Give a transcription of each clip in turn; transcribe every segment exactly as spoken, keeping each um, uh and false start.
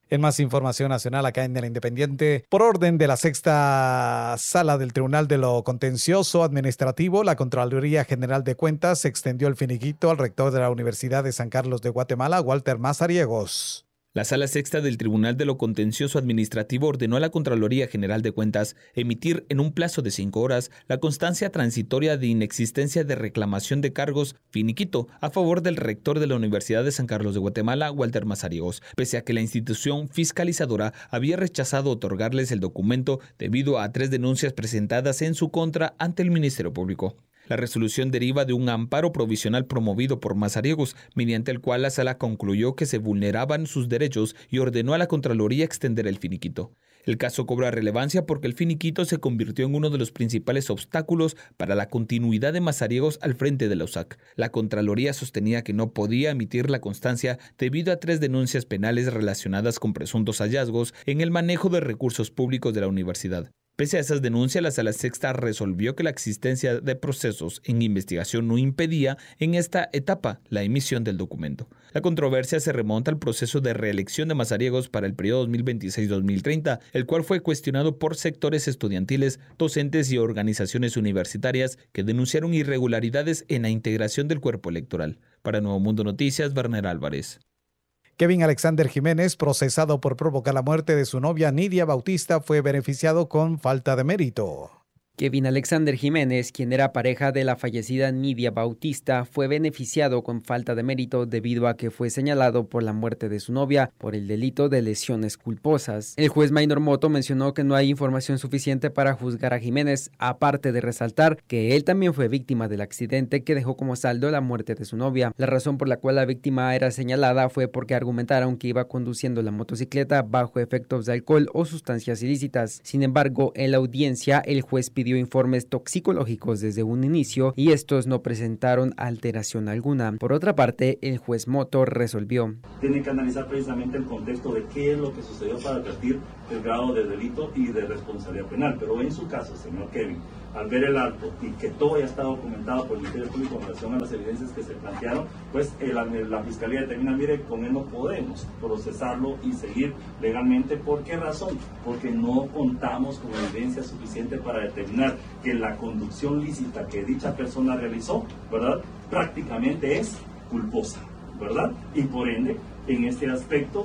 En más información nacional acá en El Independiente, por orden de la sexta sala del Tribunal de lo Contencioso Administrativo, la Contraloría General de Cuentas extendió el finiquito al rector de la Universidad de San Carlos de Guatemala, Walter Mazariegos. La Sala Sexta del Tribunal de lo Contencioso Administrativo ordenó a la Contraloría General de Cuentas emitir en un plazo de cinco horas la constancia transitoria de inexistencia de reclamación de cargos finiquito a favor del rector de la Universidad de San Carlos de Guatemala, Walter Mazariegos, pese a que la institución fiscalizadora había rechazado otorgarles el documento debido a tres denuncias presentadas en su contra ante el Ministerio Público. La resolución deriva de un amparo provisional promovido por Mazariegos, mediante el cual la sala concluyó que se vulneraban sus derechos y ordenó a la Contraloría extender el finiquito. El caso cobra relevancia porque el finiquito se convirtió en uno de los principales obstáculos para la continuidad de Mazariegos al frente de la U S A C. La Contraloría sostenía que no podía emitir la constancia debido a tres denuncias penales relacionadas con presuntos hallazgos en el manejo de recursos públicos de la universidad. Pese a esas denuncias, la Sala Sexta resolvió que la existencia de procesos en investigación no impedía en esta etapa la emisión del documento. La controversia se remonta al proceso de reelección de Mazariegos para el periodo dos mil veintiséis a dos mil treinta, el cual fue cuestionado por sectores estudiantiles, docentes y organizaciones universitarias que denunciaron irregularidades en la integración del cuerpo electoral. Para Nuevo Mundo Noticias, Werner Álvarez. Kevin Alexander Jiménez, procesado por provocar la muerte de su novia Nidia Bautista, fue beneficiado con falta de mérito. Kevin Alexander Jiménez, quien era pareja de la fallecida Nidia Bautista, fue beneficiado con falta de mérito debido a que fue señalado por la muerte de su novia por el delito de lesiones culposas. El juez Maynor Moto mencionó que no hay información suficiente para juzgar a Jiménez, aparte de resaltar que él también fue víctima del accidente que dejó como saldo la muerte de su novia. La razón por la cual la víctima era señalada fue porque argumentaron que iba conduciendo la motocicleta bajo efectos de alcohol o sustancias ilícitas. Sin embargo, en la audiencia, el juez pidió dio informes toxicológicos desde un inicio y estos no presentaron alteración alguna. Por otra parte, el juez Moto resolvió. Tiene que analizar precisamente el contexto de qué es lo que sucedió para advertir el grado de delito y de responsabilidad penal. Pero en su caso, señor Kevin, al ver el acto y que todo ya está documentado por el Ministerio Público en relación a las evidencias que se plantearon, pues el, la Fiscalía determina, mire, con él no podemos procesarlo y seguir legalmente. ¿Por qué razón? Porque no contamos con evidencia suficiente para determinar que la conducción lícita que dicha persona realizó, ¿verdad?, prácticamente es culposa, ¿verdad? Y por ende, en este aspecto,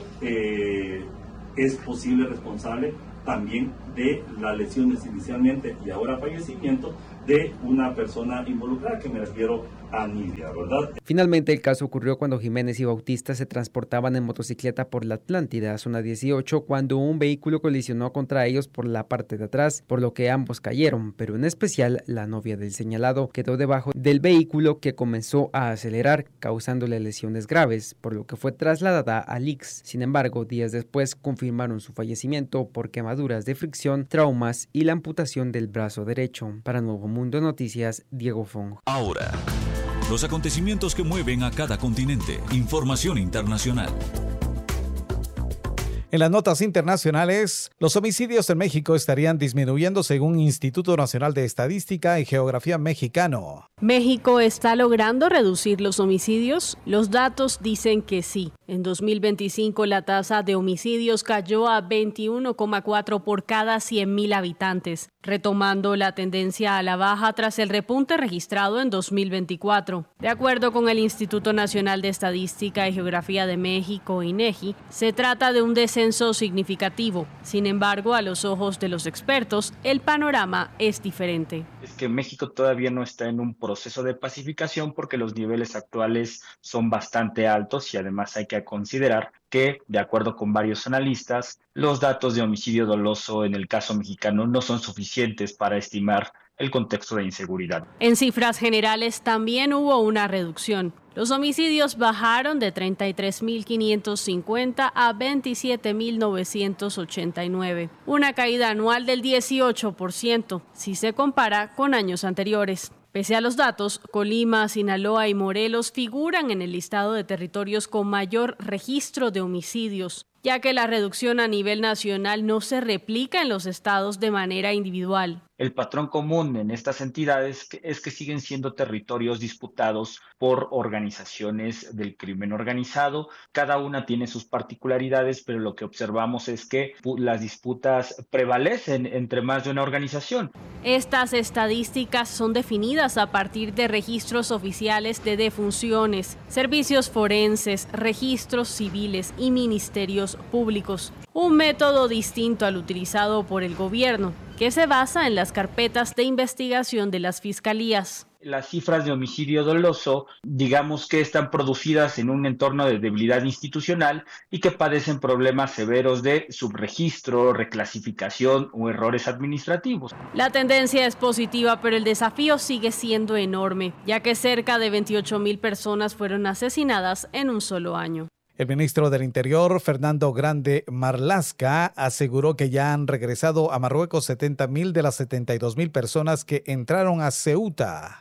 eh, es posible responsable también de las lesiones inicialmente y ahora fallecimiento de una persona involucrada, que me refiero a Nidia, ¿verdad? Finalmente, el caso ocurrió cuando Jiménez y Bautista se transportaban en motocicleta por la Atlántida, zona dieciocho, cuando un vehículo colisionó contra ellos por la parte de atrás, por lo que ambos cayeron, pero en especial la novia del señalado quedó debajo del vehículo, que comenzó a acelerar, causándole lesiones graves, por lo que fue trasladada al I C S. Sin embargo, días después confirmaron su fallecimiento por quemaduras de fricción, traumas y la amputación del brazo derecho. Para Nuevo Mundo Noticias, Diego Fong. Ahora, los acontecimientos que mueven a cada continente. Información internacional. En las notas internacionales, los homicidios en México estarían disminuyendo según Instituto Nacional de Estadística y Geografía mexicano. ¿México está logrando reducir los homicidios? Los datos dicen que sí. En dos mil veinticinco la tasa de homicidios cayó a veintiuno coma cuatro por cada cien mil habitantes, retomando la tendencia a la baja tras el repunte registrado en dos mil veinticuatro. De acuerdo con el Instituto Nacional de Estadística y Geografía de México, INEGI, se trata de un descenso significativo. Sin embargo, a los ojos de los expertos, el panorama es diferente. Es que México todavía no está en un proceso de pacificación porque los niveles actuales son bastante altos y además hay que considerar que, de acuerdo con varios analistas, los datos de homicidio doloso en el caso mexicano no son suficientes para estimar el contexto de inseguridad. En cifras generales también hubo una reducción. Los homicidios bajaron de treinta y tres mil quinientos cincuenta a veintisiete mil novecientos ochenta y nueve, una caída anual del dieciocho por ciento si se compara con años anteriores. Pese a los datos, Colima, Sinaloa y Morelos figuran en el listado de territorios con mayor registro de homicidios, ya que la reducción a nivel nacional no se replica en los estados de manera individual. el patrón común en estas entidades es que siguen siendo territorios disputados por organizaciones del crimen organizado. Cada una tiene sus particularidades, pero lo que observamos es que las disputas prevalecen entre más de una organización. Estas estadísticas son definidas a partir de registros oficiales de defunciones, servicios forenses, registros civiles y ministerios públicos. Un método distinto al utilizado por el gobierno, que se basa en las carpetas de investigación de las fiscalías. Las cifras de homicidio doloso, digamos que están producidas en un entorno de debilidad institucional y que padecen problemas severos de subregistro, reclasificación o errores administrativos. La tendencia es positiva, pero el desafío sigue siendo enorme, ya que cerca de veintiocho mil personas fueron asesinadas en un solo año. El ministro del Interior, Fernando Grande Marlaska, aseguró que ya han regresado a Marruecos setenta mil de las setenta y dos mil personas que entraron a Ceuta.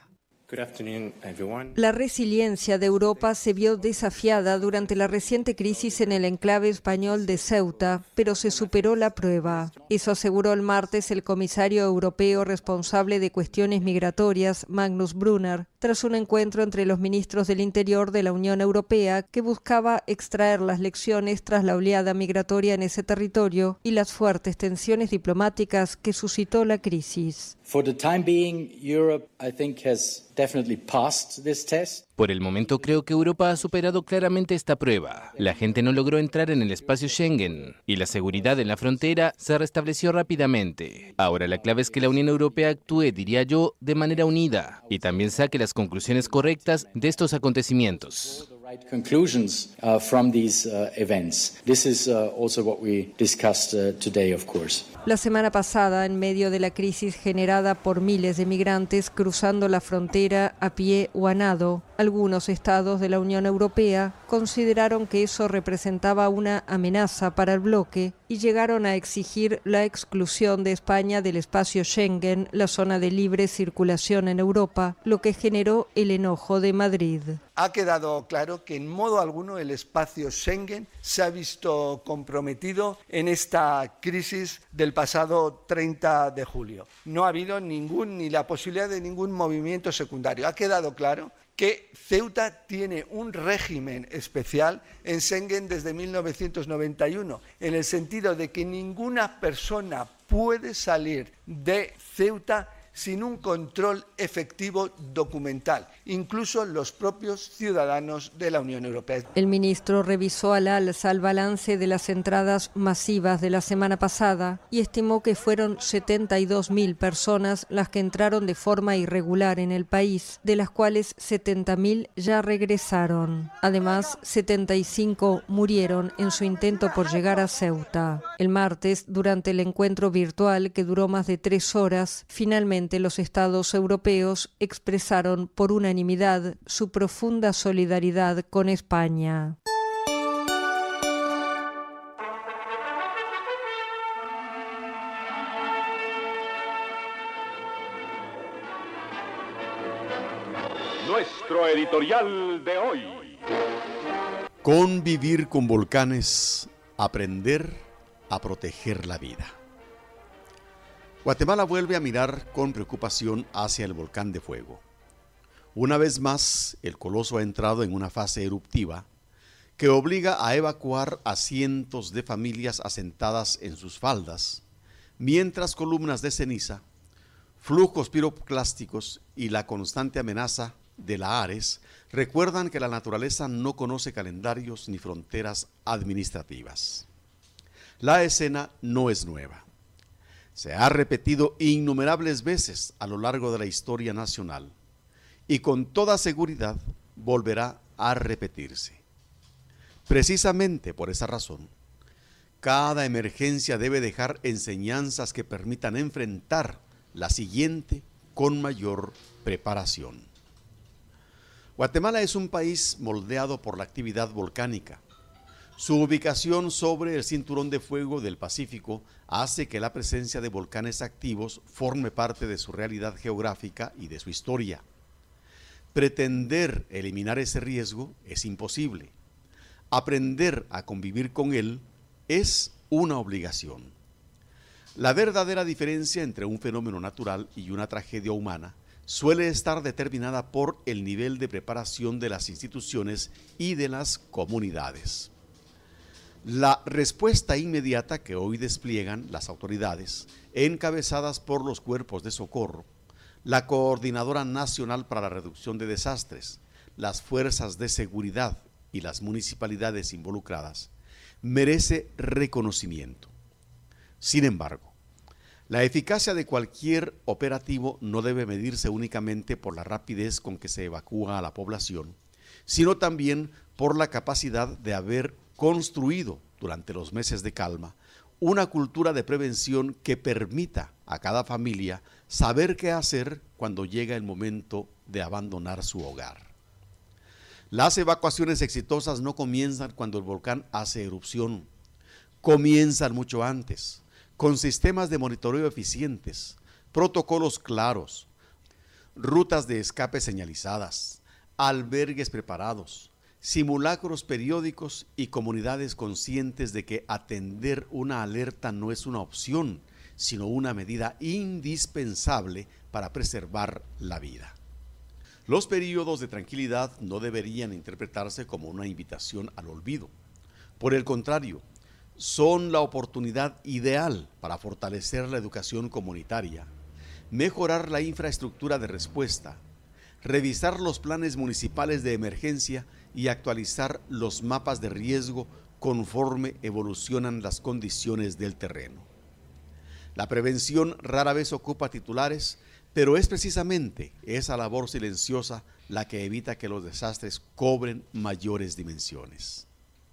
La resiliencia de Europa se vio desafiada durante la reciente crisis en el enclave español de Ceuta, pero se superó la prueba. Eso aseguró el martes el comisario europeo responsable de cuestiones migratorias, Magnus Brunner, tras un encuentro entre los ministros del Interior de la Unión Europea que buscaba extraer las lecciones tras la oleada migratoria en ese territorio y las fuertes tensiones diplomáticas que suscitó la crisis. For the time being, Europe, I think, has definitely passed this test. Por el momento creo que Europa ha superado claramente esta prueba. La gente no logró entrar en el espacio Schengen y la seguridad en la frontera se restableció rápidamente. Ahora la clave es que la Unión Europea actúe, diría yo, de manera unida y también saque las conclusiones correctas de estos acontecimientos. Conclusions uh, from these uh, events. This is uh, also what we discussed uh, today, of course. La semana pasada, en medio de la crisis generada por miles de migrantes cruzando la frontera a pie o a nado, algunos estados de la Unión Europea consideraron que eso representaba una amenaza para el bloque y llegaron a exigir la exclusión de España del espacio Schengen, la zona de libre circulación en Europa, lo que generó el enojo de Madrid. Ha quedado claro que en modo alguno el espacio Schengen se ha visto comprometido en esta crisis del pasado treinta de julio. No ha habido ningún ni la posibilidad de ningún movimiento secundario. Ha quedado claro que Ceuta tiene un régimen especial en Schengen desde mil novecientos noventa y uno, en el sentido de que ninguna persona puede salir de Ceuta sin un control efectivo documental, incluso los propios ciudadanos de la Unión Europea. El ministro revisó al alza el balance de las entradas masivas de la semana pasada y estimó que fueron setenta y dos mil personas las que entraron de forma irregular en el país, de las cuales setenta mil ya regresaron. Además, setenta y cinco murieron en su intento por llegar a Ceuta. El martes, durante el encuentro virtual que duró más de tres horas, finalmente los estados europeos expresaron por unanimidad su profunda solidaridad con España. Nuestro editorial de hoy. Convivir con volcanes, aprender a proteger la vida. Guatemala vuelve a mirar con preocupación hacia el volcán de fuego. Una vez más, el coloso ha entrado en una fase eruptiva que obliga a evacuar a cientos de familias asentadas en sus faldas, mientras columnas de ceniza, flujos piroclásticos y la constante amenaza de la Ares recuerdan que la naturaleza no conoce calendarios ni fronteras administrativas. La escena no es nueva. Se ha repetido innumerables veces a lo largo de la historia nacional y con toda seguridad volverá a repetirse. Precisamente por esa razón, cada emergencia debe dejar enseñanzas que permitan enfrentar la siguiente con mayor preparación. Guatemala es un país moldeado por la actividad volcánica. Su ubicación sobre el cinturón de fuego del Pacífico hace que la presencia de volcanes activos forme parte de su realidad geográfica y de su historia. Pretender eliminar ese riesgo es imposible. Aprender a convivir con él es una obligación. La verdadera diferencia entre un fenómeno natural y una tragedia humana suele estar determinada por el nivel de preparación de las instituciones y de las comunidades. La respuesta inmediata que hoy despliegan las autoridades, encabezadas por los cuerpos de socorro, la Coordinadora Nacional para la Reducción de Desastres, las fuerzas de seguridad y las municipalidades involucradas, merece reconocimiento. Sin embargo, la eficacia de cualquier operativo no debe medirse únicamente por la rapidez con que se evacúa a la población, sino también por la capacidad de haber construido durante los meses de calma una cultura de prevención que permita a cada familia saber qué hacer cuando llega el momento de abandonar su hogar. Las evacuaciones exitosas no comienzan cuando el volcán hace erupción, comienzan mucho antes, con sistemas de monitoreo eficientes, protocolos claros, rutas de escape señalizadas, albergues preparados, simulacros periódicos y comunidades conscientes de que atender una alerta no es una opción, sino una medida indispensable para preservar la vida. Los periodos de tranquilidad no deberían interpretarse como una invitación al olvido. Por el contrario, son la oportunidad ideal para fortalecer la educación comunitaria, mejorar la infraestructura de respuesta, revisar los planes municipales de emergencia y actualizar los mapas de riesgo conforme evolucionan las condiciones del terreno. La prevención rara vez ocupa titulares, pero es precisamente esa labor silenciosa la que evita que los desastres cobren mayores dimensiones.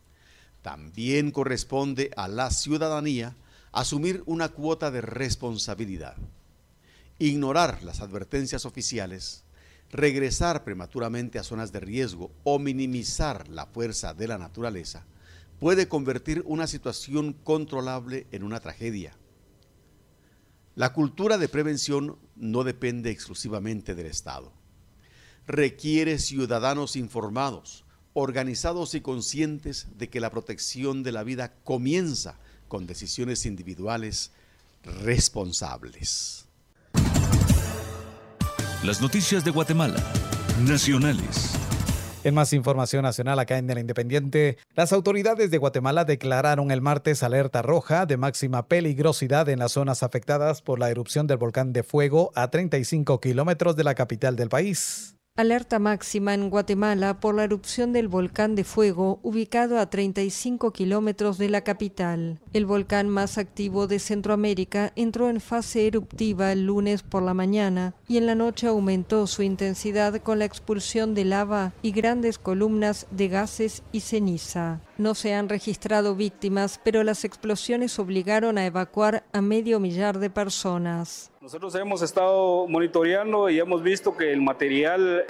También corresponde a la ciudadanía asumir una cuota de responsabilidad. Ignorar las advertencias oficiales, regresar prematuramente a zonas de riesgo o minimizar la fuerza de la naturaleza puede convertir una situación controlable en una tragedia. La cultura de prevención no depende exclusivamente del Estado. Requiere ciudadanos informados, organizados y conscientes de que la protección de la vida comienza con decisiones individuales responsables. Las noticias de Guatemala, nacionales. En más información nacional acá en El Independiente, las autoridades de Guatemala declararon el martes alerta roja de máxima peligrosidad en las zonas afectadas por la erupción del volcán de fuego a treinta y cinco kilómetros de la capital del país. Alerta máxima en Guatemala por la erupción del volcán de fuego ubicado a treinta y cinco kilómetros de la capital. El volcán más activo de Centroamérica entró en fase eruptiva el lunes por la mañana y en la noche aumentó su intensidad con la expulsión de lava y grandes columnas de gases y ceniza. No se han registrado víctimas, pero las explosiones obligaron a evacuar a medio millar de personas. Nosotros hemos estado monitoreando y hemos visto que el material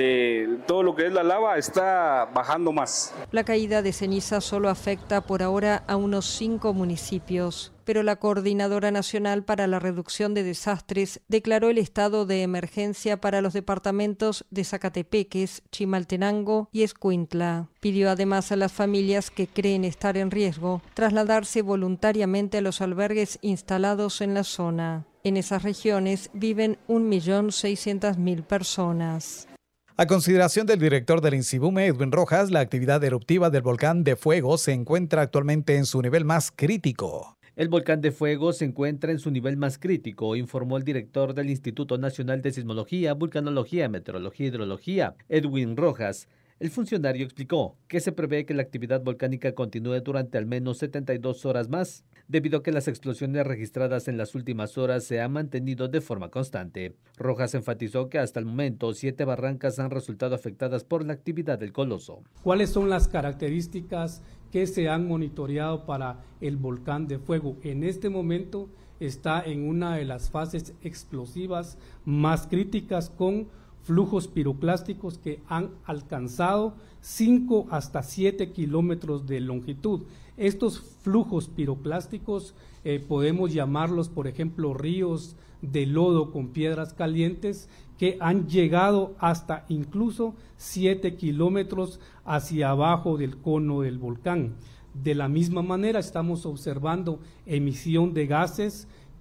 de todo lo que es la lava está bajando más. La caída de ceniza solo afecta por ahora a unos cinco municipios, pero la Coordinadora Nacional para la Reducción de Desastres declaró el estado de emergencia para los departamentos de Zacatepeques, Chimaltenango y Escuintla. Pidió además a las familias que creen estar en riesgo trasladarse voluntariamente a los albergues instalados en la zona. En esas regiones viven un millón seiscientas mil personas. A consideración del director del INSIBUME, Edwin Rojas, la actividad eruptiva del volcán de fuego se encuentra actualmente en su nivel más crítico. El volcán de fuego se encuentra en su nivel más crítico, informó el director del Instituto Nacional de Sismología, Vulcanología, Meteorología y Hidrología, Edwin Rojas. El funcionario explicó que se prevé que la actividad volcánica continúe durante al menos setenta y dos horas más, debido a que las explosiones registradas en las últimas horas se han mantenido de forma constante. Rojas enfatizó que hasta el momento siete barrancas han resultado afectadas por la actividad del coloso. ¿Cuáles son las características que se han monitoreado para el volcán de fuego? En este momento está en una de las fases explosivas más críticas, con flujos piroclásticos que han alcanzado cinco hasta siete kilómetros de longitud. Estos flujos piroclásticos eh, podemos llamarlos, por ejemplo, ríos de lodo con piedras calientes que han llegado hasta incluso siete kilómetros hacia abajo del cono del volcán. De la misma manera estamos observando emisión de gases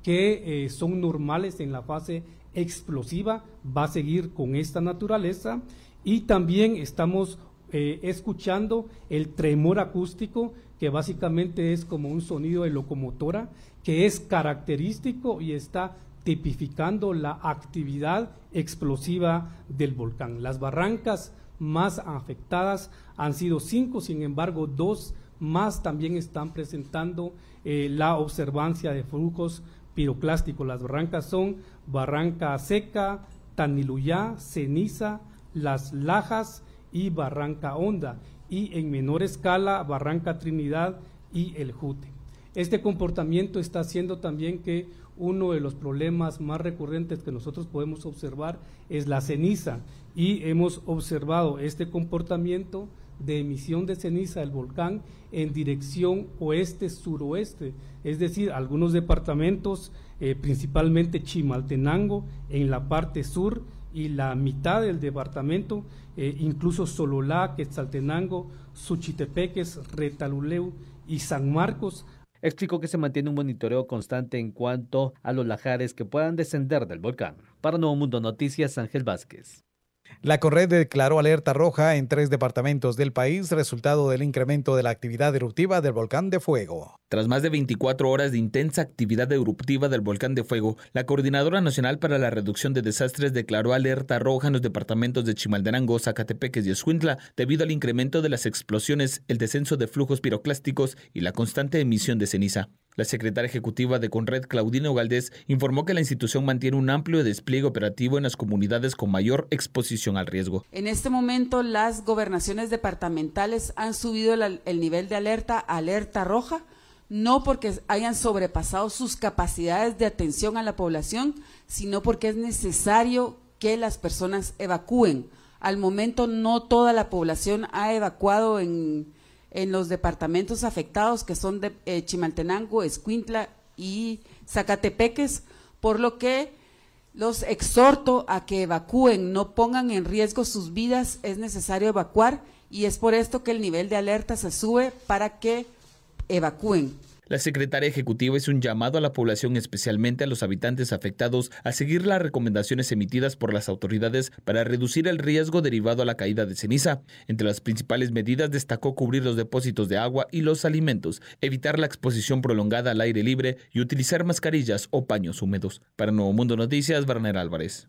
que eh, son normales en la fase explosiva, va a seguir con esta naturaleza, y también estamos eh, escuchando el tremor acústico, que básicamente es como un sonido de locomotora, que es característico y está tipificando la actividad explosiva del volcán. Las barrancas más afectadas han sido cinco, sin embargo, dos más también están presentando eh, la observancia de flujos piroclásticos. Las barrancas son Barranca Seca, Taniluyá, Ceniza, Las Lajas y Barranca Honda, y en menor escala Barranca Trinidad y El Jute. Este comportamiento está haciendo también que uno de los problemas más recurrentes que nosotros podemos observar es la ceniza, y hemos observado este comportamiento de emisión de ceniza del volcán en dirección oeste-suroeste, es decir, algunos departamentos, eh, principalmente Chimaltenango en la parte sur y la mitad del departamento, eh, incluso Sololá, Quetzaltenango, Suchitepeques, Retaluleu y San Marcos. Explicó que se mantiene un monitoreo constante en cuanto a los lajares que puedan descender del volcán. Para Nuevo Mundo Noticias, Ángel Vázquez. La CONRED declaró alerta roja en tres departamentos del país, resultado del incremento de la actividad eruptiva del volcán de fuego. Tras más de veinticuatro horas de intensa actividad eruptiva del volcán de fuego, la Coordinadora Nacional para la Reducción de Desastres declaró alerta roja en los departamentos de Chimaltenango, Zacatepeques y Escuintla debido al incremento de las explosiones, el descenso de flujos piroclásticos y la constante emisión de ceniza. La secretaria ejecutiva de CONRED, Claudina Ugaldés, informó que la institución mantiene un amplio despliegue operativo en las comunidades con mayor exposición al riesgo. En este momento, las gobernaciones departamentales han subido el, el nivel de alerta a alerta roja, no porque hayan sobrepasado sus capacidades de atención a la población, sino porque es necesario que las personas evacúen. Al momento, no toda la población ha evacuado en... en los departamentos afectados, que son de eh, Chimaltenango, Escuintla y Zacatepeques, por lo que los exhorto a que evacúen, no pongan en riesgo sus vidas, es necesario evacuar, y es por esto que el nivel de alerta se sube para que evacúen. La secretaria ejecutiva hizo un llamado a la población, especialmente a los habitantes afectados, a seguir las recomendaciones emitidas por las autoridades para reducir el riesgo derivado a la caída de ceniza. Entre las principales medidas destacó cubrir los depósitos de agua y los alimentos, evitar la exposición prolongada al aire libre y utilizar mascarillas o paños húmedos. Para Nuevo Mundo Noticias, Bernal Álvarez.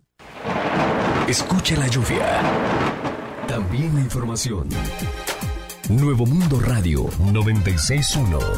Escucha la lluvia. También la información. Nuevo Mundo Radio noventa y seis punto uno.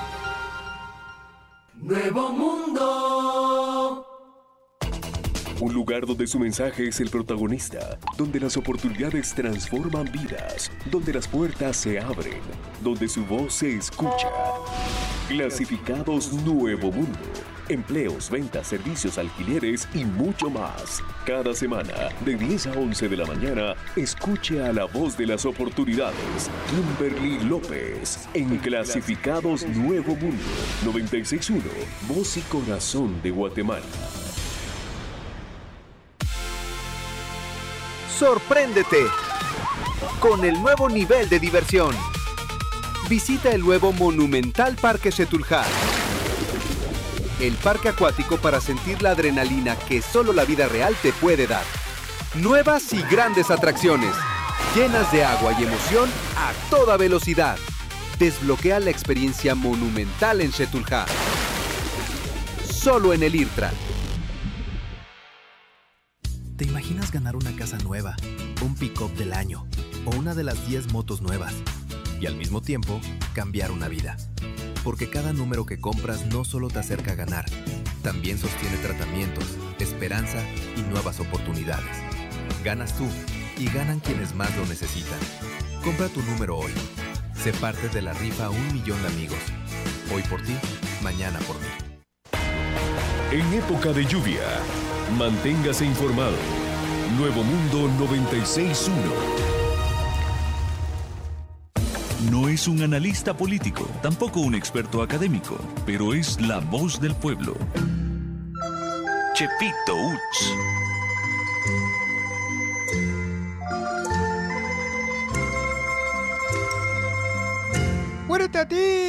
Nuevo Mundo. Un lugar donde su mensaje es el protagonista, donde las oportunidades transforman vidas, donde las puertas se abren, donde su voz se escucha. Clasificados Nuevo Mundo. Empleos, ventas, servicios, alquileres y mucho más. Cada semana, de diez a once de la mañana, escuche a la voz de las oportunidades, Kimberly López, en Clasificados Nuevo Mundo, noventa y seis punto uno, voz y corazón de Guatemala. Sorpréndete con el nuevo nivel de diversión. Visita el nuevo Monumental Parque Xetulhá, el parque acuático para sentir la adrenalina que solo la vida real te puede dar. Nuevas y grandes atracciones, llenas de agua y emoción a toda velocidad. Desbloquea la experiencia monumental en Xetulhá. Solo en el IRTRA. ¿Te imaginas ganar una casa nueva, un pick-up del año o una de las diez motos nuevas? Y al mismo tiempo, cambiar una vida. Porque cada número que compras no solo te acerca a ganar, también sostiene tratamientos, esperanza y nuevas oportunidades. Ganas tú y ganan quienes más lo necesitan. Compra tu número hoy. Sé parte de la rifa Un Millón de Amigos. Hoy por ti, mañana por mí. En época de lluvia, manténgase informado. Nuevo Mundo noventa y seis punto uno. No es un analista político, tampoco un experto académico, pero es la voz del pueblo. Chepito Uts. ¡Muérete a ti,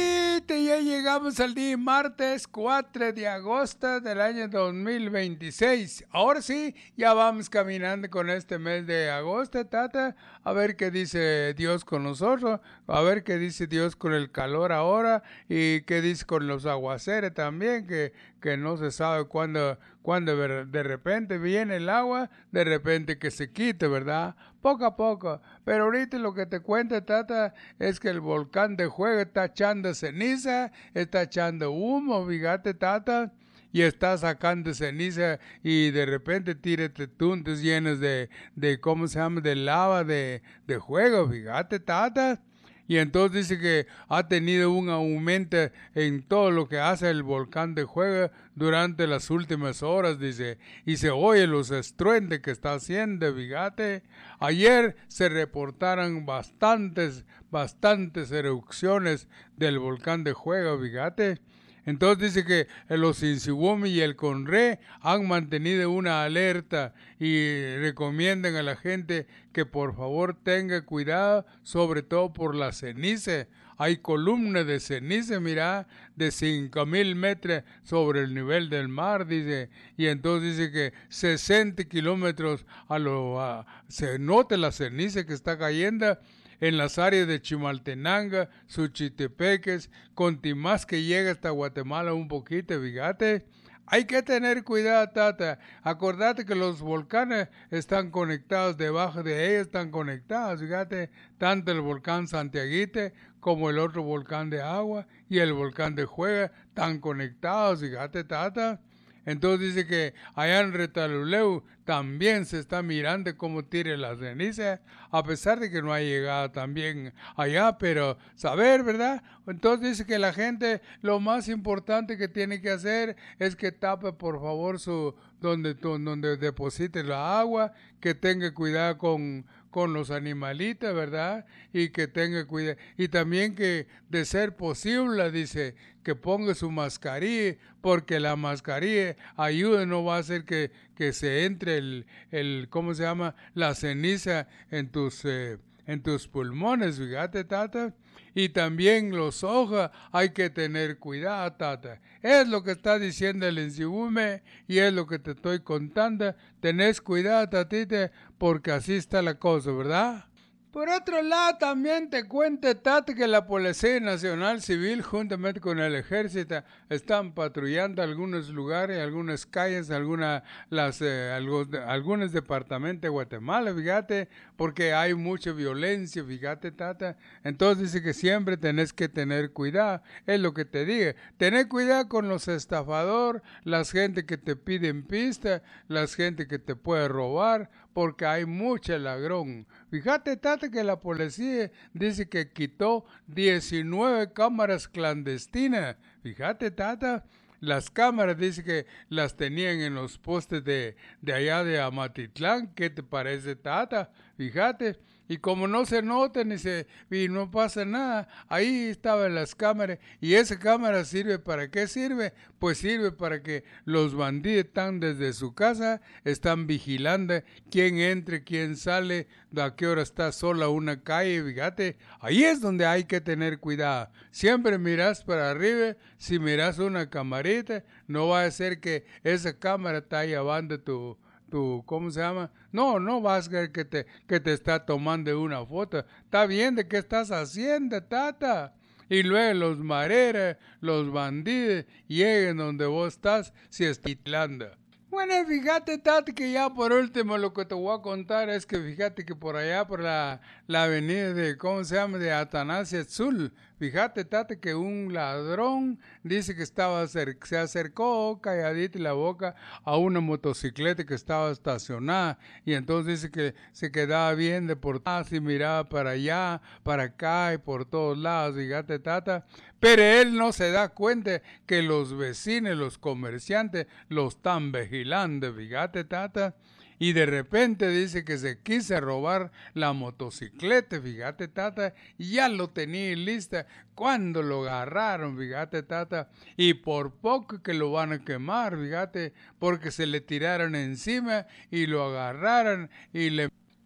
ahorita ya llegamos al día martes cuatro de agosto del año dos mil veintiséis. Ahora sí, ya vamos caminando con este mes de agosto, tata. A ver qué dice Dios con nosotros, a ver qué dice Dios con el calor ahora y qué dice con los aguaceres también, que, que no se sabe cuándo, cuándo de repente viene el agua, de repente que se quite, ¿verdad? Poco a poco. Pero ahorita lo que te cuento, tata, es que el volcán de Fuego está echando ceniza, está echando humo, fíjate, tata, y está sacando ceniza y de repente tírate tuntes llenos de, de, ¿cómo se llama?, de lava, de, de fuego, fíjate, tata. Y entonces dice que ha tenido un aumento en todo lo que hace el volcán de Fuego durante las últimas horas, dice, y se oye los estruendos que está haciendo, fíjate. Ayer se reportaron bastantes, bastantes erupciones del volcán de Fuego, fíjate. Entonces dice que los Insibomi y el Conre han mantenido una alerta y recomiendan a la gente que por favor tenga cuidado, sobre todo por la ceniza. Hay columnas de ceniza, mira, de cinco mil metros sobre el nivel del mar, dice. Y entonces dice que sesenta kilómetros a lo a, se nota la ceniza que está cayendo en las áreas de Chimaltenango, Suchitepeques, Contimás, que llega hasta Guatemala un poquito, fíjate. Hay que tener cuidado, tata. Acordate que los volcanes están conectados, debajo de ellos están conectados, fíjate. Tanto el volcán Santiaguite como el otro volcán de agua y el volcán de Fuego están conectados, fíjate, tata. Entonces dice que allá en Retaluleu también se está mirando cómo tire la ceniza, a pesar de que no ha llegado también allá, pero saber, ¿verdad? Entonces dice que la gente, lo más importante que tiene que hacer es que tape por favor su donde, donde deposite la agua, que tenga cuidado con... con los animalitos, ¿verdad? Y que tenga cuidado. Y también que, de ser posible, dice, que ponga su mascarilla, porque la mascarilla ayuda, no va a hacer que, que se entre el, el, ¿cómo se llama?, la ceniza en tus, eh, en tus pulmones, fíjate, tata. Y también los ojos, hay que tener cuidado, tata. Es lo que está diciendo el Insibume y es lo que te estoy contando. Tenés cuidado, tatita, porque así está la cosa, ¿verdad? Por otro lado, también te cuento, tata, que la Policía Nacional Civil, juntamente con el Ejército, están patrullando algunos lugares, algunas calles, alguna, las, eh, algo, algunos departamentos de Guatemala, fíjate, porque hay mucha violencia, fíjate, tata. Entonces dice que siempre tenés que tener cuidado, es lo que te digo. Tener cuidado con los estafadores, las gente que te piden pista, las gente que te puede robar, porque hay mucho ladrón. Fíjate, tata, que la policía dice que quitó diecinueve cámaras clandestinas. Fíjate, tata, las cámaras dice que las tenían en los postes de, de allá de Amatitlán. ¿Qué te parece, tata? Fíjate. Y como no se nota ni se, y no pasa nada, ahí estaban las cámaras. ¿Y esa cámara sirve para qué sirve? Pues sirve para que los bandidos están desde su casa, están vigilando quién entra, quién sale, a qué hora está sola una calle, fíjate. Ahí es donde hay que tener cuidado. Siempre miras para arriba, si miras una camarita, no va a ser que esa cámara está llevando tu... Tu, ¿cómo se llama? No, no vas a ver que te, que te está tomando una foto. Está bien, ¿de qué estás haciendo, tata? Y luego los mareras, los bandidos, lleguen donde vos estás, si estás titlando. Bueno, fíjate, tata, que ya por último lo que te voy a contar es que fíjate que por allá, por la, la avenida de, ¿cómo se llama?, de Atanasio Azul, fíjate, tata, que un ladrón dice que estaba se acercó calladito la boca a una motocicleta que estaba estacionada y entonces dice que se quedaba viendo por atrás y miraba para allá, para acá y por todos lados, fíjate, tata. Pero él no se da cuenta que los vecinos, los comerciantes, lo están vigilando, fíjate, tata. Y de repente dice que se quiso robar la motocicleta, fíjate, tata, y ya lo tenía lista cuando lo agarraron, fíjate, tata, y por poco que lo van a quemar, fíjate, porque se le tiraron encima y lo agarraron y le...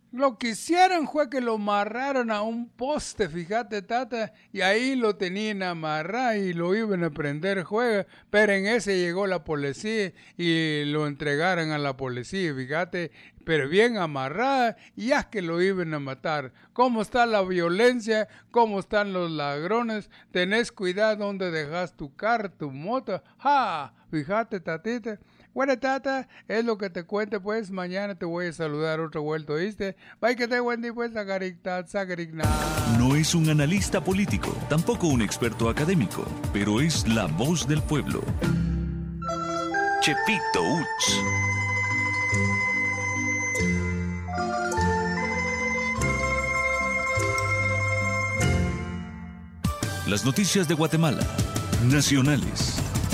Lo que hicieron fue que lo amarraron a un poste, fíjate, tata, y ahí lo tenían amarrado y lo iban a prender juega, pero en ese llegó la policía y lo entregaron a la policía, fíjate, pero bien amarrada, y ya que lo iban a matar. ¿Cómo está la violencia? ¿Cómo están los ladrones? Tenés cuidado donde dejas tu carro, tu moto. ¡Ja! Fíjate, tatita. Bueno, tata, es lo que te cuente, pues, mañana te voy a saludar otro vuelto, ¿viste? Bye, que te buen día, pues, sacaricta, sacaricna. No es un analista político, tampoco un experto académico, pero es la voz del pueblo. Chepito Uts. Las noticias de Guatemala, nacionales.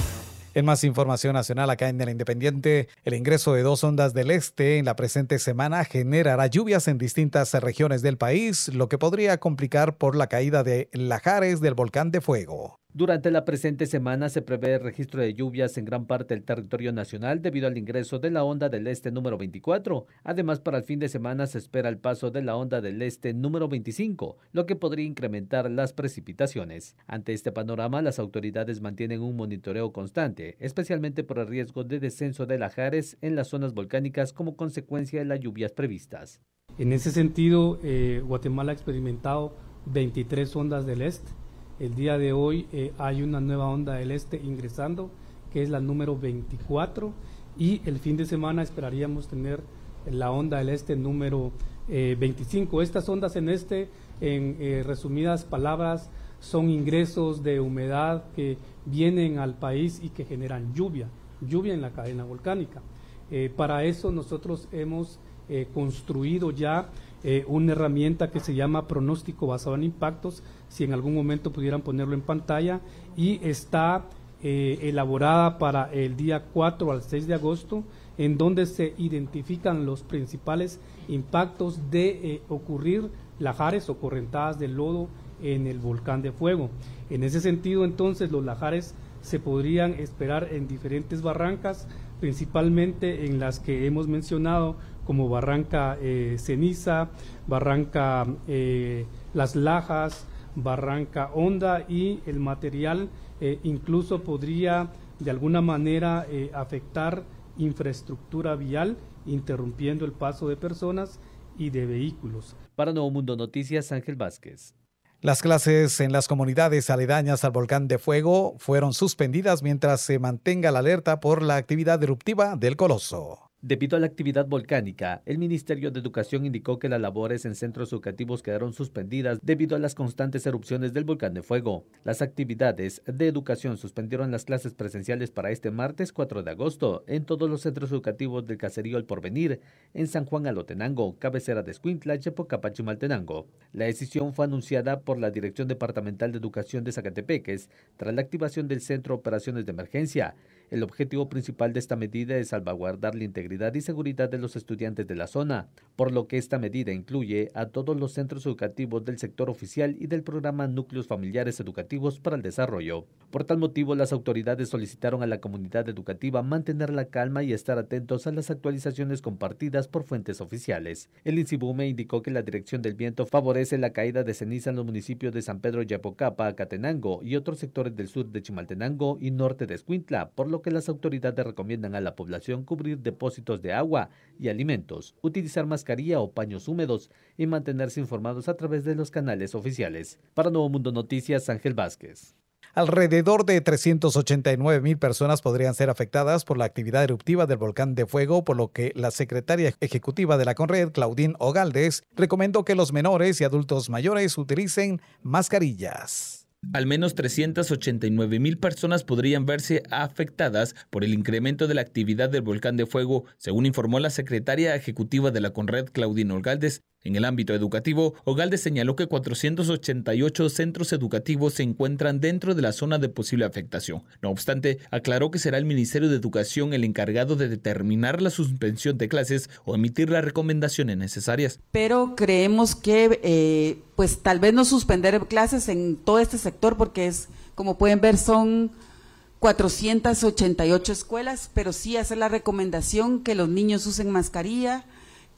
En más información nacional acá en El Independiente, el ingreso de dos ondas del este en la presente semana generará lluvias en distintas regiones del país, lo que podría complicar por la caída de lahares del volcán de fuego. Durante la presente semana se prevé el registro de lluvias en gran parte del territorio nacional debido al ingreso de la onda del este número veinticuatro. Además, para el fin de semana se espera el paso de la onda del este número veinticinco, lo que podría incrementar las precipitaciones. Ante este panorama, las autoridades mantienen un monitoreo constante, especialmente por el riesgo de descenso de lahares en las zonas volcánicas como consecuencia de las lluvias previstas. En ese sentido, eh, Guatemala ha experimentado veintitrés ondas del este. El día de hoy eh, hay una nueva onda del este ingresando, que es la número veinticuatro, y el fin de semana esperaríamos tener la onda del este número eh, veinticinco. Estas ondas en este, en eh, resumidas palabras, son ingresos de humedad que vienen al país y que generan lluvia, lluvia en la cadena volcánica. Eh, para eso nosotros hemos eh, construido ya Eh, una herramienta que se llama pronóstico basado en impactos, si en algún momento pudieran ponerlo en pantalla, y está eh, elaborada para el día cuatro al seis de agosto, en donde se identifican los principales impactos de eh, ocurrir lahares o correntadas de lodo en el volcán de fuego. En ese sentido, entonces, los lahares se podrían esperar en diferentes barrancas, principalmente en las que hemos mencionado, como Barranca eh, Ceniza, Barranca eh, Las Lajas, Barranca Honda, y el material eh, incluso podría de alguna manera eh, afectar infraestructura vial, interrumpiendo el paso de personas y de vehículos. Para Nuevo Mundo Noticias, Ángel Vázquez. Las clases en las comunidades aledañas al volcán de fuego fueron suspendidas mientras se mantenga la alerta por la actividad eruptiva del coloso. Debido a la actividad volcánica, el Ministerio de Educación indicó que las labores en centros educativos quedaron suspendidas debido a las constantes erupciones del volcán de fuego. Las actividades de educación suspendieron las clases presenciales para este martes cuatro de agosto en todos los centros educativos del caserío El Porvenir, en San Juan Alotenango, cabecera de Escuintla, Chepocapa, Chimaltenango. La decisión fue anunciada por la Dirección Departamental de Educación de Zacatepeques tras la activación del Centro de Operaciones de Emergencia. El objetivo principal de esta medida es salvaguardar la integridad y seguridad de los estudiantes de la zona, por lo que esta medida incluye a todos los centros educativos del sector oficial y del programa Núcleos Familiares Educativos para el Desarrollo. Por tal motivo, las autoridades solicitaron a la comunidad educativa mantener la calma y estar atentos a las actualizaciones compartidas por fuentes oficiales. El INSIBUME indicó que la dirección del viento favorece la caída de ceniza en los municipios de San Pedro Yapocapa, Acatenango y otros sectores del sur de Chimaltenango y norte de Escuintla, por lo que las autoridades recomiendan a la población cubrir depósitos de agua y alimentos, utilizar mascarilla o paños húmedos y mantenerse informados a través de los canales oficiales. Para Nuevo Mundo Noticias, Ángel Vázquez. Alrededor de trescientas ochenta y nueve mil personas podrían ser afectadas por la actividad eruptiva del volcán de fuego, por lo que la secretaria ejecutiva de la CONRED, Claudine Ogaldes, recomendó que los menores y adultos mayores utilicen mascarillas. Al menos trescientas ochenta y nueve mil personas podrían verse afectadas por el incremento de la actividad del volcán de fuego, según informó la secretaria ejecutiva de la CONRED, Claudine Ogaldes. En el ámbito educativo, Ogaldes señaló que cuatrocientos ochenta y ocho centros educativos se encuentran dentro de la zona de posible afectación. No obstante, aclaró que será el Ministerio de Educación el encargado de determinar la suspensión de clases o emitir las recomendaciones necesarias. Pero creemos que eh, pues tal vez no suspender clases en todo este sector, porque es, como pueden ver, son cuatrocientas ochenta y ocho escuelas, pero sí hacer la recomendación que los niños usen mascarilla,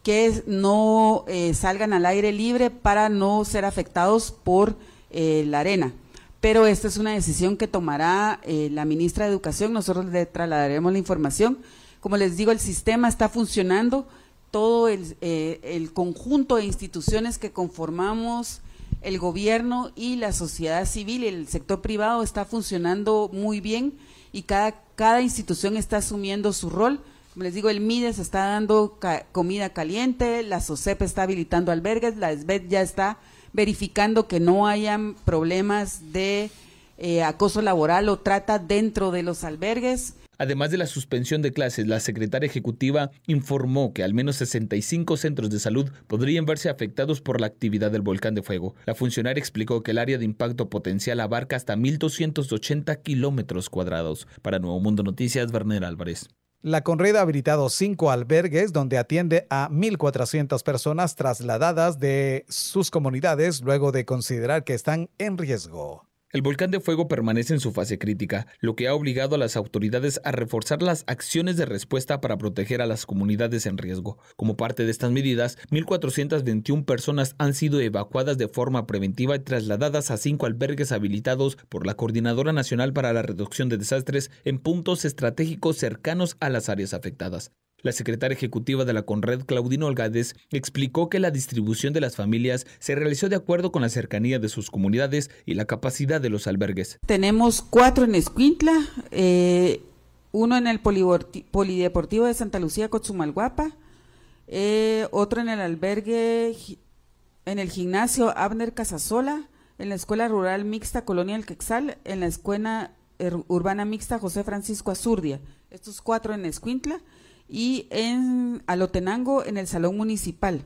que no eh, salgan al aire libre para no ser afectados por eh, la arena. Pero esta es una decisión que tomará eh, la ministra de Educación, nosotros le trasladaremos la información. Como les digo, el sistema está funcionando, todo el, eh, el conjunto de instituciones que conformamos, el gobierno y la sociedad civil y el sector privado está funcionando muy bien y cada, cada institución está asumiendo su rol. Como les digo, el MIDES está dando ca comida caliente, la SOCEP está habilitando albergues, la SBET ya está verificando que no hayan problemas de eh, acoso laboral o trata dentro de los albergues. Además de la suspensión de clases, la secretaria ejecutiva informó que al menos sesenta y cinco centros de salud podrían verse afectados por la actividad del volcán de fuego. La funcionaria explicó que el área de impacto potencial abarca hasta mil doscientos ochenta kilómetros cuadrados. Para Nuevo Mundo Noticias, Werner Álvarez. La Conred ha habilitado cinco albergues donde atiende a mil cuatrocientas personas trasladadas de sus comunidades luego de considerar que están en riesgo. El volcán de fuego permanece en su fase crítica, lo que ha obligado a las autoridades a reforzar las acciones de respuesta para proteger a las comunidades en riesgo. Como parte de estas medidas, mil cuatrocientas veintiuna personas han sido evacuadas de forma preventiva y trasladadas a cinco albergues habilitados por la Coordinadora Nacional para la Reducción de Desastres en puntos estratégicos cercanos a las áreas afectadas. La secretaria ejecutiva de la Conred, Claudina Olgades, explicó que la distribución de las familias se realizó de acuerdo con la cercanía de sus comunidades y la capacidad de los albergues. Tenemos cuatro en Escuintla, eh, uno en el Polideportivo de Santa Lucía, Cotzumalguapa, eh, otro en el albergue, en el gimnasio Abner Casasola, en la Escuela Rural Mixta Colonia El Quexal, en la Escuela Urbana Mixta José Francisco Azurdia. Estos cuatro en Escuintla. Y en Alotenango, en el Salón Municipal.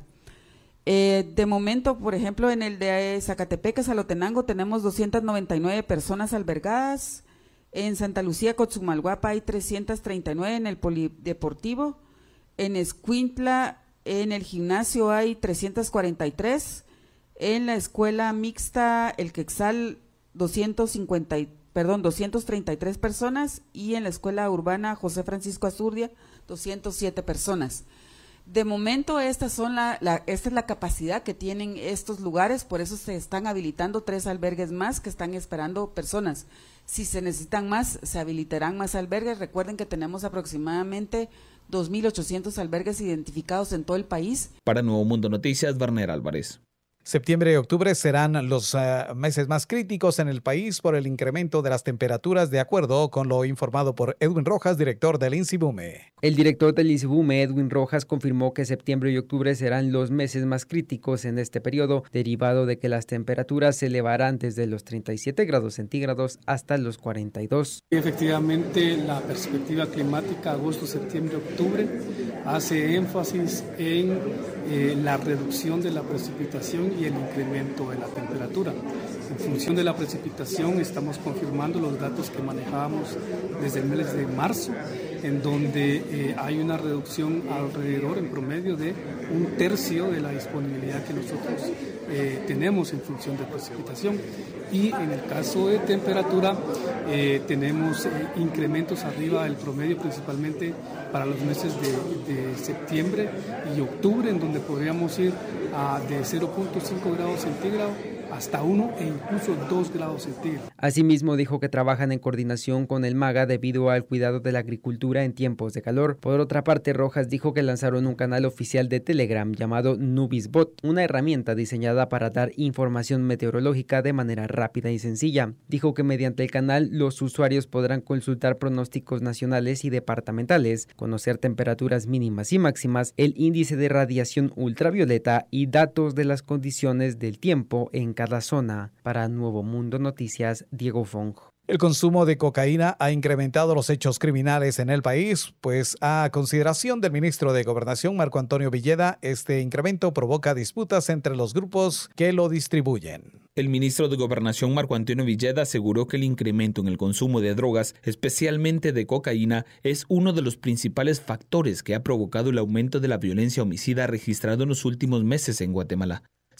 Eh, de momento, por ejemplo, en el de Zacatepecas, Alotenango, tenemos doscientas noventa y nueve personas albergadas. En Santa Lucía, Cotzumalguapa, hay trescientas treinta y nueve en el Polideportivo. En Escuintla, en el gimnasio, hay trescientas cuarenta y tres. En la Escuela Mixta El Quexal, doscientos cincuenta, perdón, doscientas treinta y tres personas. Y en la Escuela Urbana José Francisco Azurdia, doscientas siete personas. De momento estas son la, la, esta es la capacidad que tienen estos lugares, por eso se están habilitando tres albergues más que están esperando personas. Si se necesitan más, se habilitarán más albergues. Recuerden que tenemos aproximadamente dos mil ochocientos albergues identificados en todo el país. Para Nuevo Mundo Noticias, Werner Álvarez. Septiembre y octubre serán los uh, meses más críticos en el país por el incremento de las temperaturas, de acuerdo con lo informado por Edwin Rojas, director del INSIBUME. El director del INSIBUME, Edwin Rojas, confirmó que septiembre y octubre serán los meses más críticos en este periodo, derivado de que las temperaturas se elevarán desde los treinta y siete grados centígrados hasta los cuarenta y dos. Efectivamente, la perspectiva climática agosto, septiembre, octubre hace énfasis en eh, la reducción de la precipitación y el incremento de la temperatura. En función de la precipitación estamos confirmando los datos que manejábamos desde el mes de marzo, en donde eh, hay una reducción alrededor en promedio de un tercio de la disponibilidad que nosotros eh, tenemos en función de precipitación. Y en el caso de temperatura eh, tenemos eh, incrementos arriba del promedio, principalmente para los meses de, de septiembre y octubre, en donde podríamos ir a de cero punto cinco grados centígrados hasta uno e incluso dos grados centígrados. Asimismo, dijo que trabajan en coordinación con el MAGA debido al cuidado de la agricultura en tiempos de calor. Por otra parte, Rojas dijo que lanzaron un canal oficial de Telegram llamado Nubisbot, una herramienta diseñada para dar información meteorológica de manera rápida y sencilla. Dijo que mediante el canal los usuarios podrán consultar pronósticos nacionales y departamentales, conocer temperaturas mínimas y máximas, el índice de radiación ultravioleta y datos de las condiciones del tiempo en cada zona. Para Nuevo Mundo Noticias, Diego Fong. El consumo de cocaína ha incrementado los hechos criminales en el país, pues a consideración del ministro de Gobernación, Marco Antonio Villeda, este incremento provoca disputas entre los grupos que lo distribuyen. El ministro de Gobernación, Marco Antonio Villeda, aseguró que el incremento en el consumo de drogas, especialmente de cocaína, es uno de los principales factores que ha provocado el aumento de la violencia homicida registrado en los últimos meses en Guatemala.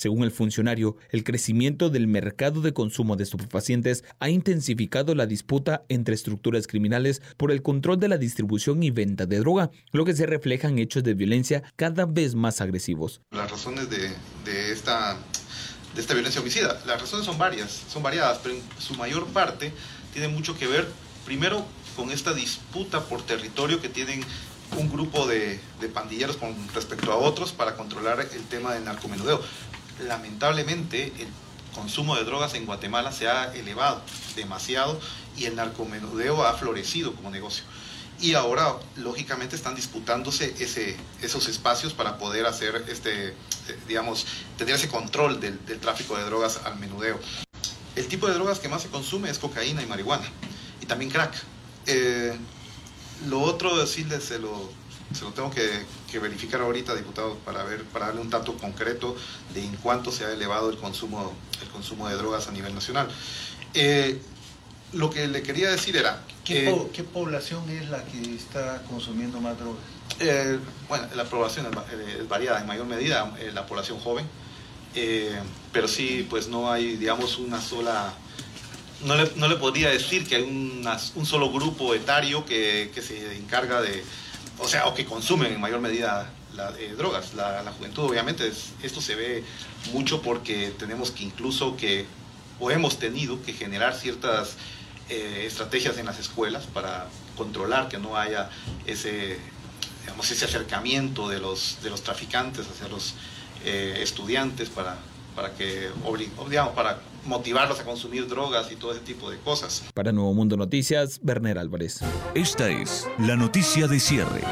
Según el funcionario, el crecimiento del mercado de consumo de estupefacientes ha intensificado la disputa entre estructuras criminales por el control de la distribución y venta de droga, lo que se refleja en hechos de violencia cada vez más agresivos. Las razones de, de, esta, de esta violencia homicida, las razones son varias, son variadas, pero en su mayor parte tiene mucho que ver, primero, con esta disputa por territorio que tienen un grupo de, de pandilleros con respecto a otros para controlar el tema del narcomenudeo. Lamentablemente, el consumo de drogas en Guatemala se ha elevado demasiado y el narcomenudeo ha florecido como negocio. Y ahora, lógicamente, están disputándose ese, esos espacios para poder hacer, este, digamos, tener ese control del, del tráfico de drogas al menudeo. El tipo de drogas que más se consume es cocaína y marihuana, y también crack. Eh, lo otro, sí, se lo, se lo tengo que, que verificar ahorita, diputado, para ver, para darle un dato concreto de en cuánto se ha elevado el consumo, el consumo de drogas a nivel nacional. Eh, lo que le quería decir era... ¿Qué, eh, po ¿Qué población es la que está consumiendo más drogas? Eh, bueno, la población es, es variada, en mayor medida eh, la población joven, eh, pero sí, pues no hay, digamos, una sola... No le, no le podría decir que hay una, un solo grupo etario que, que se encarga de, o sea, o que consumen en mayor medida la, eh, drogas. La, la juventud, obviamente, es, esto se ve mucho porque tenemos que incluso que, o hemos tenido que generar ciertas eh, estrategias en las escuelas para controlar que no haya ese, digamos, ese acercamiento de los, de los traficantes hacia los eh, estudiantes para, para que, digamos, para motivarlos a consumir drogas y todo ese tipo de cosas. Para Nuevo Mundo Noticias, Berner Álvarez. Esta es la noticia de cierre.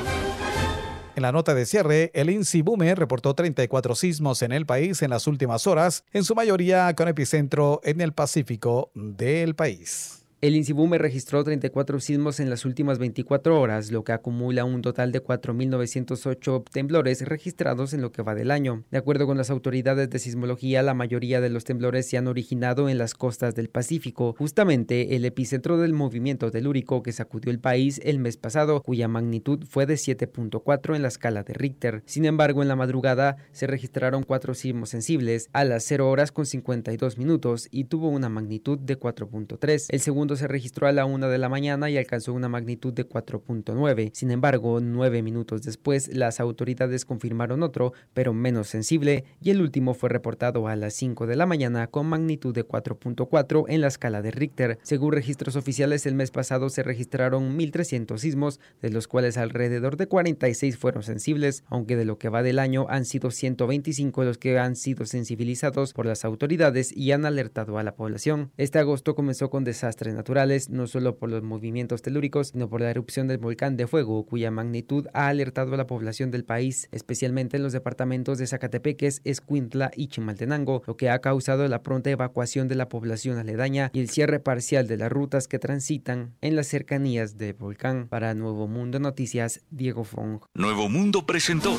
En la nota de cierre, el INSIBUME reportó treinta y cuatro sismos en el país en las últimas horas, en su mayoría con epicentro en el Pacífico del país. El INSIBUME registró treinta y cuatro sismos en las últimas veinticuatro horas, lo que acumula un total de cuatro mil novecientos ocho temblores registrados en lo que va del año. De acuerdo con las autoridades de sismología, la mayoría de los temblores se han originado en las costas del Pacífico, justamente el epicentro del movimiento telúrico que sacudió el país el mes pasado, cuya magnitud fue de siete punto cuatro en la escala de Richter. Sin embargo, en la madrugada se registraron cuatro sismos sensibles a las cero horas con cincuenta y dos minutos y tuvo una magnitud de cuatro punto tres. El segundo se registró a la una de la mañana y alcanzó una magnitud de cuatro punto nueve. Sin embargo, nueve minutos después, las autoridades confirmaron otro, pero menos sensible, y el último fue reportado a las cinco de la mañana con magnitud de cuatro punto cuatro en la escala de Richter. Según registros oficiales, el mes pasado se registraron mil trescientos sismos, de los cuales alrededor de cuarenta y seis fueron sensibles, aunque de lo que va del año han sido ciento veinticinco los que han sido sensibilizados por las autoridades y han alertado a la población. Este agosto comenzó con desastres naturales, no solo por los movimientos telúricos, sino por la erupción del volcán de fuego, cuya magnitud ha alertado a la población del país, especialmente en los departamentos de Zacatepeques, Escuintla y Chimaltenango, lo que ha causado la pronta evacuación de la población aledaña y el cierre parcial de las rutas que transitan en las cercanías del volcán. Para Nuevo Mundo Noticias, Diego Fong. Nuevo Mundo presentó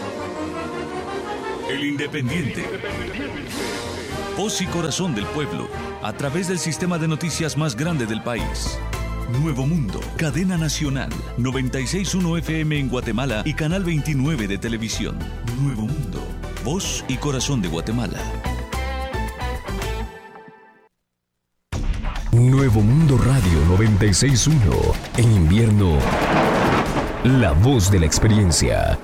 El Independiente. Voz y corazón del pueblo, a través del sistema de noticias más grande del país. Nuevo Mundo, cadena nacional, noventa y seis punto uno F M en Guatemala y canal veintinueve de televisión. Nuevo Mundo, voz y corazón de Guatemala. Nuevo Mundo Radio noventa y seis punto uno. En invierno, la voz de la experiencia.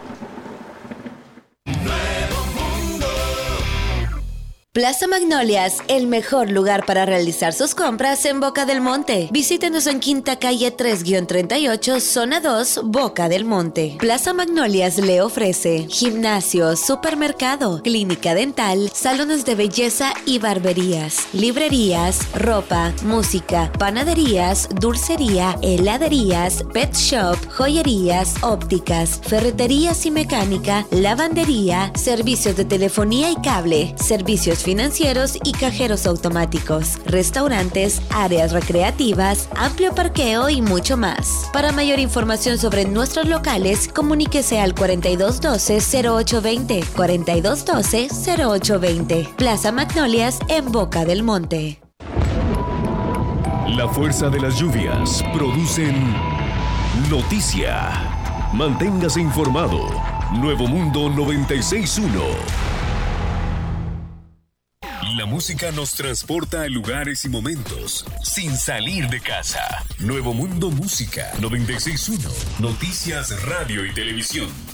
Plaza Magnolias, el mejor lugar para realizar sus compras en Boca del Monte. Visítenos en Quinta Calle tres guión treinta y ocho, Zona dos, Boca del Monte. Plaza Magnolias le ofrece gimnasio, supermercado, clínica dental, salones de belleza y barberías, librerías, ropa, música, panaderías, dulcería, heladerías, pet shop, joyerías, ópticas, ferreterías y mecánica, lavandería, servicios de telefonía y cable, servicios financieros y cajeros automáticos, restaurantes, áreas recreativas, amplio parqueo y mucho más. Para mayor información sobre nuestros locales, comuníquese al cuarenta y dos doce, cero ocho veinte, cuarenta y dos doce, cero ocho veinte. Plaza Magnolias en Boca del Monte. La fuerza de las lluvias producen noticia. Manténgase informado. Nuevo Mundo noventa y seis punto uno. música nos transporta a lugares y momentos sin salir de casa. Nuevo Mundo Música noventa y seis punto uno. Noticias, radio y televisión.